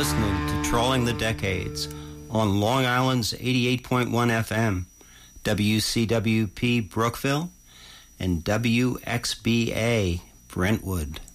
listening to Trawling the Decades on Long Island's 88.1 FM, WCWP Brookville, and WXBA Brentwood.